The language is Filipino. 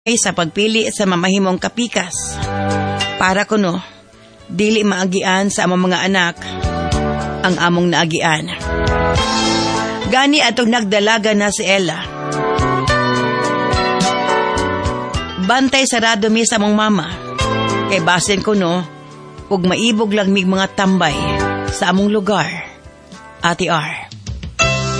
sa pagpili sa mamahimong kapikas. Para kuno, dili maagian sa among mga anak ang among naagian. Gani atong nagdalaga na si Ella. Bantay sarado mi sa among mama. Kay basin kuno, ug maibog lang mig mga tambay sa among lugar. Ate R.